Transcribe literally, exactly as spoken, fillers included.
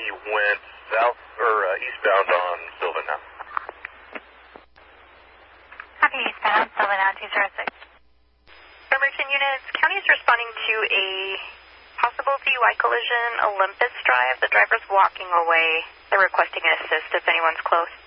he went south or uh, eastbound on Sylvan now. Copy eastbound, Sylvan now, two zero six. Emerson units, county is responding to a possible D U I collision, Olympus Drive. The driver's walking away. They're requesting an assist if anyone's close.